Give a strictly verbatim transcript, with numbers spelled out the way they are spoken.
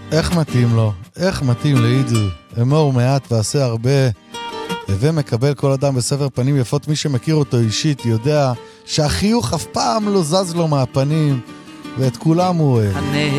איך מתאים לו? איך מתאים לעידו? אמור מעט ועשה הרבה, הווה מקבל כל אדם בספר פנים יפות. מי שמכיר אותו אישית יודע שהחיוך אף פעם לא זז לו מהפנים, ואת כולם הוא אוהב.